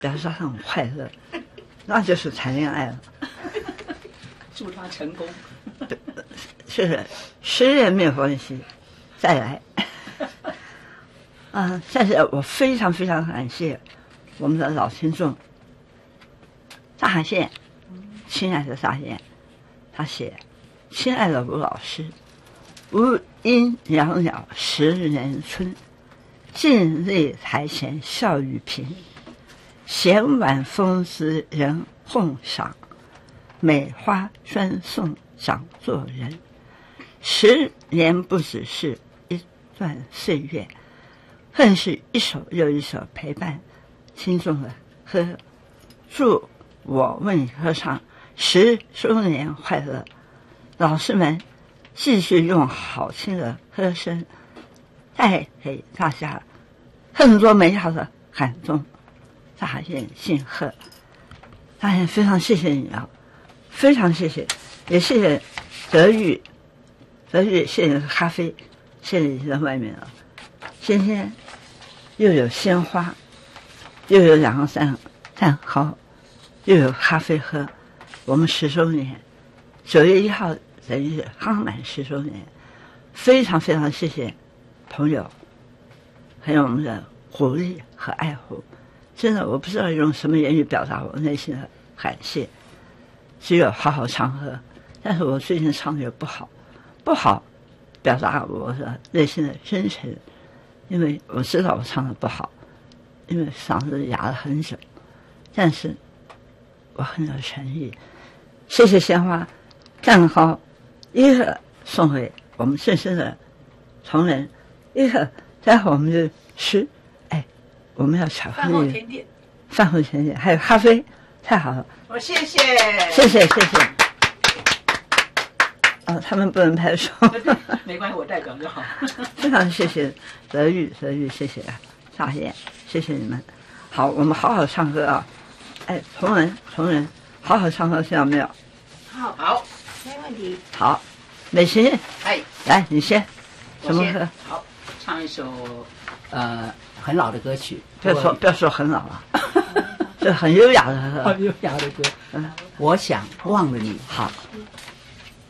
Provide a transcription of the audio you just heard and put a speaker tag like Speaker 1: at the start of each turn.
Speaker 1: 表示他很快乐，那就是谈恋爱了。
Speaker 2: 祝他成功。
Speaker 1: 是10年没有关系，再来。但是我非常非常感谢我们的老听众大雁，亲爱的大雁，他写：亲爱的吴老师，吾因袅袅10年春，尽力台前笑语频，闲晚风姿人哄赏，美花专送长做人。10年不只是一段岁月，更是一首又一首陪伴听众的歌。祝我为你歌唱10周年快乐！老师们继续用好听的歌声带给大家更多美好的感动。大雁信贺，大雁非常谢谢你啊，非常谢谢，也谢谢德玉，谢谢咖啡，谢谢你在外面啊。今天又有鲜花，又有2个蛋糕，又有咖啡喝。我们10周年，9月1号等于是刚满10周年，非常非常谢谢朋友，还有我们的鼓励和爱护。真的，我不知道用什么言语表达我内心的感谢，只有好好唱歌。但是我最近唱的也不好表达我的内心的真诚，因为我知道我唱的不好，因为嗓子哑了很久，但是我很有诚意。谢谢鲜花蛋糕，一个送给我们深深的同仁，一个待会我们就吃，我们要巧克力饭后甜点，还有咖啡，太好了！
Speaker 2: 我谢谢。
Speaker 1: 他们不能拍手，
Speaker 2: 没关系，我代表就好。
Speaker 1: 非常谢谢德玉，谢谢大雁，谢谢你们。好，我们好好唱歌啊！同仁，好好唱歌，听到没有？
Speaker 2: 好，没问题。
Speaker 1: 好，美琴，来你先，什么歌？
Speaker 2: 好，唱一首很老的歌曲。
Speaker 1: 不要说很老了，这很优雅的歌。
Speaker 2: 很优雅的歌。我想忘了你。
Speaker 1: 好。